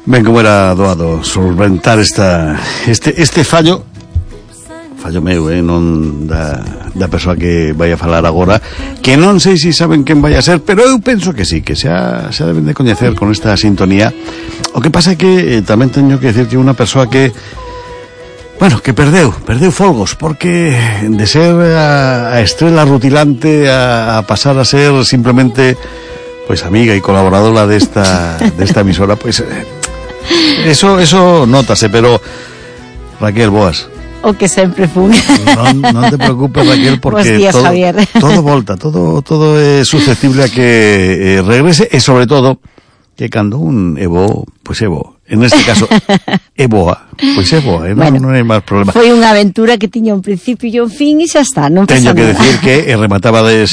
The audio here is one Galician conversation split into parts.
Ben, como era doado solventar este fallo meu, non da persoa que vai a falar agora, que non sei se saben quen vai a ser, pero eu penso que sí, que xa deben de coñecer con esta sintonía. O que pasa é que tamén teño que decir que unha persoa que, bueno, que perdeu folgos, porque de ser a estrela rutilante a pasar a ser simplemente pues amiga e colaboradora desta emisora, pues eso nótase, pero Raquel, boas. O que sempre fun. Non te preocupes, Raquel, porque días, todo volta, todo é susceptible a que regrese, e sobre todo que cando un é bo, pois é bo. En este caso, é boa, pois é boa, non hai máis problema. Foi unha aventura que tiña un principio e un fin e xa está, non pasa nada. Teño que decir que rematabades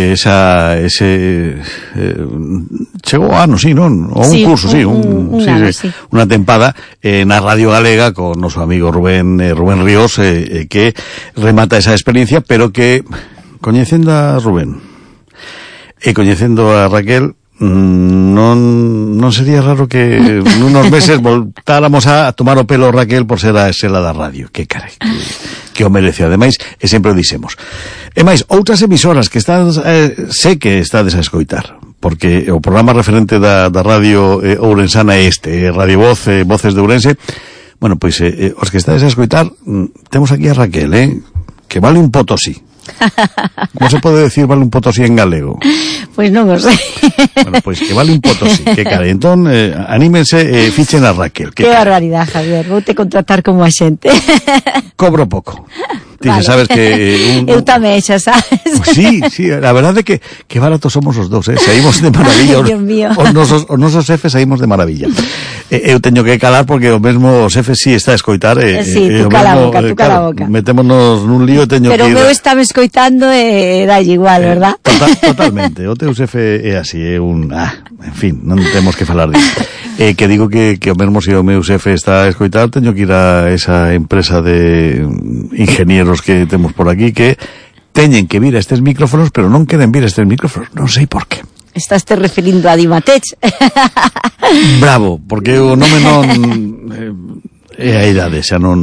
chegou ano, sí, non? Ou un curso, sí, unha tempada na Radio Galega con noso amigo Rubén Ríos, que remata esa experiencia, pero que coñecendo a Rubén e coñecendo a Raquel, non sería raro que nunos meses voltáramos a tomar o pelo Raquel por ser a estrela da radio. Que carai, que o merece. Ademais, e sempre o dixemos. E máis, outras emisoras que sei que estades a escoitar, porque o programa referente da radio ourensana é Radio Voz, Voces de Ourense. Bueno, pois os que estades a escoitar, temos aquí a Raquel, que vale un potosí. Non se pode decir vale un potosí en galego? Pois non o sei. Bueno, pois que vale un potosí, que cara. Entón, anímense, fichen a Raquel. Que barbaridade, Javier, vou te contratar como axente. Cobro pouco. Ti vale. Sabes que... Eu tamén, xa sabes. Pues sí, a verdade é que baratos somos os dous, saímos de maravilla. Ay, Dios mío. Os nosos xefes saímos de maravilla. Eu teño que calar porque o mesmo xefe sí está a escoitar. Sí, tú cala a boca. Metémonos nun lío, teño pero que ir... Pero o meu estaba escoitando e dalle igual, verdad? Totalmente. O teu xefe é así, é un... en fin, non temos que falar disso. Que digo que o mesmo se o meu xefe está a escoitar, teño que ir a esa empresa de ingenieros que temos por aquí que teñen que vir a estes micrófonos, pero non queren vir a estes micrófonos, non sei por qué. Estás te referindo a Dimatech? Bravo, porque o nome non... é a idade, xa non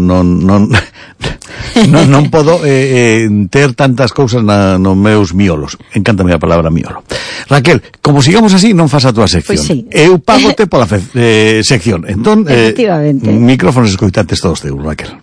podo ter tantas cousas nos meus miolos. Encántame a palabra miolo. Raquel, como sigamos así, non fas a túa sección. Pois sí. Eu pagote pola sección. Entón, efectivamente. Micrófonos escoitantes todos teus, Raquel.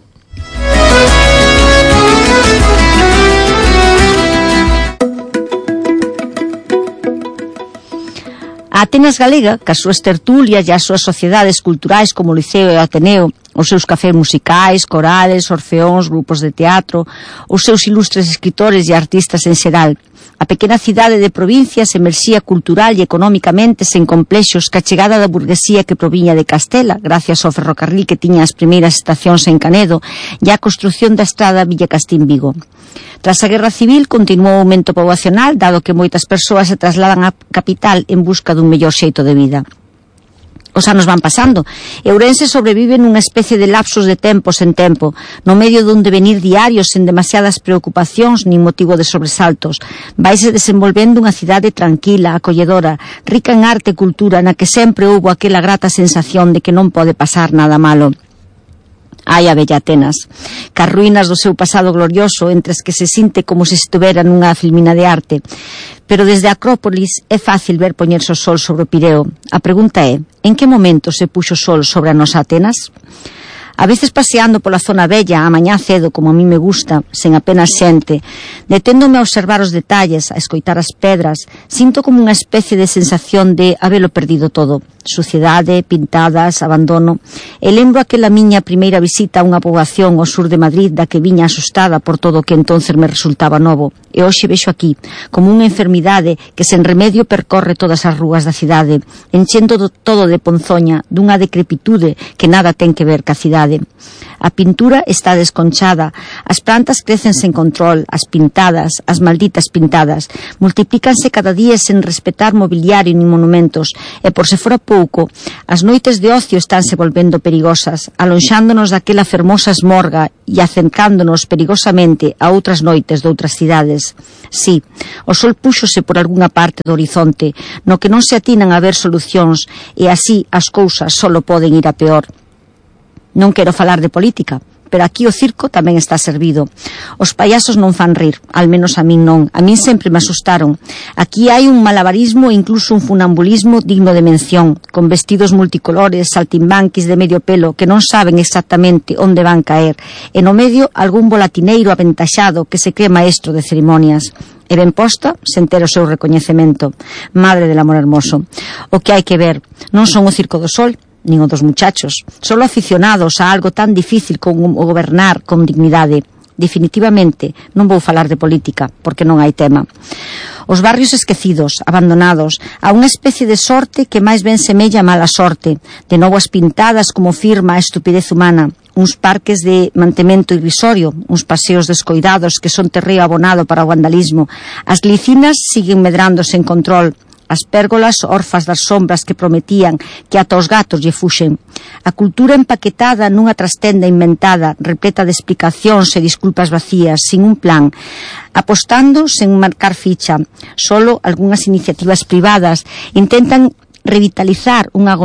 A Atenas Galega, que as súas tertulias e as súas sociedades culturais como o Liceo e o Ateneo, os seus cafés musicais, corales, orfeóns, grupos de teatro, os seus ilustres escritores e artistas en xeral. A pequena cidade de provincia se emerxía cultural e económicamente sen complexos ca chegada da burguesía que proviña de Castela, gracias ao ferrocarril que tiña as primeiras estacións en Canedo e a construción da estrada Villacastín-Vigo. Tras a Guerra Civil continuou o aumento poboacional, dado que moitas persoas se trasladan á capital en busca dun mellor xeito de vida. Os anos van pasando e Ourense sobrevive nunha especie de lapsos de tempo sen tempo, no medio dun devenir diario sen demasiadas preocupacións nin motivo de sobresaltos. Vaise desenvolvendo unha cidade tranquila, acolledora, rica en arte e cultura, na que sempre houbo aquela grata sensación de que non pode pasar nada malo. Ai, a bella Atenas, cas ruínas do seu pasado glorioso, entre as que se sinte como se estuvera nunha filmina de arte. Pero desde a Acrópolis é fácil ver poñerse o sol sobre o Pireo. A pregunta é, en que momento se puxo o sol sobre a nosa Atenas? A veces paseando pola zona bella, a mañá cedo, como a mí me gusta, sen apenas xente, deténdome a observar os detalles, a escoitar as pedras, sinto como unha especie de sensación de habelo perdido todo. Suciedade, pintadas, abandono. E lembro aquela miña primeira visita a unha poboación ao sur de Madrid da que viña asustada por todo o que entonces me resultaba novo. E hoxe vexo aquí, como unha enfermidade que sen remedio percorre todas as rúas da cidade, enchendo todo de ponzoña, dunha decrepitude que nada ten que ver ca cidade. dignidade. A pintura está desconchada, as plantas crecen sen control, as pintadas, as malditas pintadas, multiplícanse cada día sen respetar mobiliario ni monumentos, e por se fora pouco, as noites de ocio estánse volvendo perigosas, alonxándonos daquela fermosa esmorga e acercándonos perigosamente a outras noites de outras cidades. Sí, o sol púxose por algunha parte do horizonte, no que non se atinan a ver solucións, e así as cousas solo poden ir a peor. Non quero falar de política, pero aquí o circo tamén está servido. Os payasos non fan rir, al menos a min non. A min sempre me asustaron. Aquí hai un malabarismo e incluso un funambulismo digno de mención, con vestidos multicolores, saltimbanquis de medio pelo que non saben exactamente onde van caer, e no medio algún volatineiro aventaxado que se cree maestro de cerimonias. E ben posta, sen ter o seu recoñecemento. Madre del amor hermoso. O que hai que ver non son o Circo do Sol, nin o dos muchachos, solo aficionados a algo tan difícil como gobernar con dignidade. Definitivamente non vou falar de política, porque non hai tema. Os barrios esquecidos, abandonados, a unha especie de sorte que máis ben semella mala sorte, de novo as pintadas como firma a estupidez humana, uns parques de mantemento irrisorio, uns paseos descoidados que son terreo abonado para o vandalismo, as glicinas siguen medrando sen control, as pérgolas orfas das sombras que prometían que ata os gatos lle fuxen. A cultura empaquetada nunha trastenda inventada, repleta de explicacións e disculpas vacías, sin un plan, apostando sen marcar ficha. Solo algunhas iniciativas privadas intentan revitalizar unha